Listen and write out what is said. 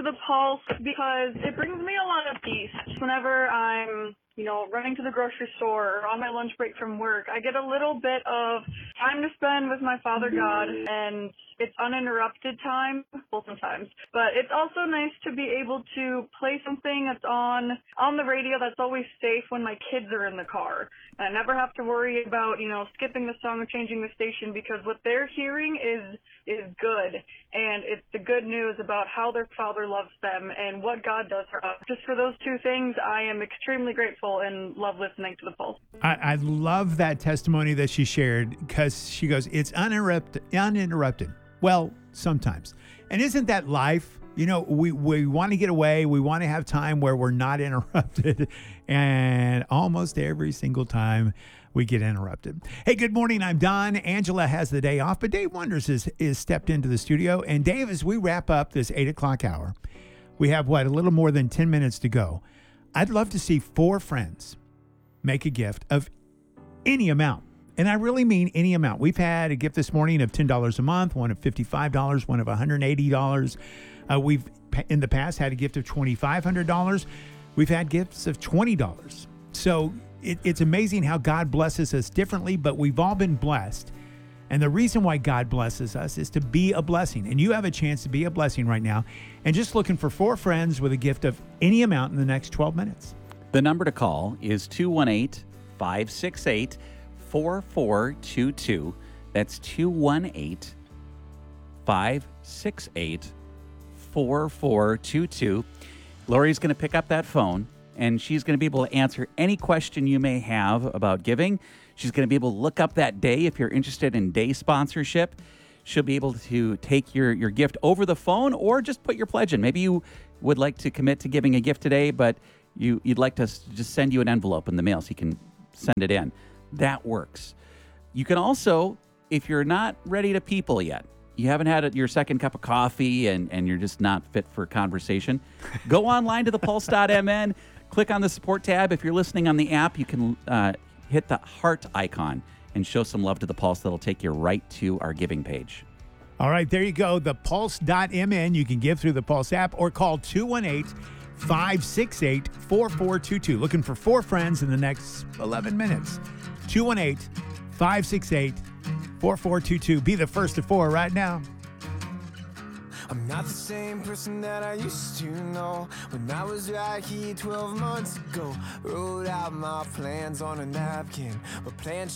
to the Pulse because it brings me a lot of peace. Whenever I'm, running to the grocery store or on my lunch break from work, I get a little bit of time to spend with my Father God, and it's uninterrupted time, well, sometimes. But it's also nice to be able to play something that's on the radio that's always safe when my kids are in the car. And I never have to worry about, skipping the song or changing the station, because what they're hearing is good. And it's the good news about how their Father loves them and what God does for us. Just for those two things, I am extremely grateful and love listening to the Pulse. I love that testimony that she shared, because she goes, it's uninterrupted. Well, sometimes. And isn't that life? We want to get away. We want to have time where we're not interrupted. And almost every single time we get interrupted. Hey, good morning. I'm Don. Angela has the day off, but Dave Wonders is stepped into the studio. And Dave, as we wrap up this 8 o'clock hour, we have a little more than 10 minutes to go. I'd love to see 4 friends make a gift of any amount. And I really mean any amount. We've had a gift this morning of $10 a month, one of $55, one of $180. We've, in the past, had a gift of $2,500. We've had gifts of $20. So it's amazing how God blesses us differently, but we've all been blessed. And the reason why God blesses us is to be a blessing. And you have a chance to be a blessing right now. And just looking for 4 friends with a gift of any amount in the next 12 minutes. The number to call is 218-568-4422. That's 218-568-4422. Lori's going to pick up that phone, and she's going to be able to answer any question you may have about giving. She's going to be able to look up that day if you're interested in day sponsorship. She'll be able to take your gift over the phone, or just put your pledge in. Maybe you would like to commit to giving a gift today, but you'd like to just send you an envelope in the mail so you can send it in. That works. You can also, if you're not ready to people yet, you haven't had your second cup of coffee and you're just not fit for conversation, go online to thepulse.mn, click on the support tab. If you're listening on the app, you can hit the heart icon and show some love to the Pulse. That'll take you right to our giving page. All right, there you go. Thepulse.mn. You can give through the Pulse app or call 218-568-4422. Looking for 4 friends in the next 11 minutes. 218-568-4422. Be the first of 4 right now. I'm not the same person that I used to know. When I was right here 12 months ago, wrote out my plans on a napkin, but plans